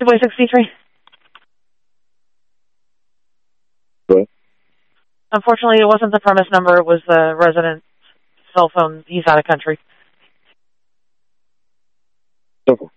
Boy 63. What? Unfortunately, it wasn't the premise number. It was the resident's cell phone. He's out of country. Okay.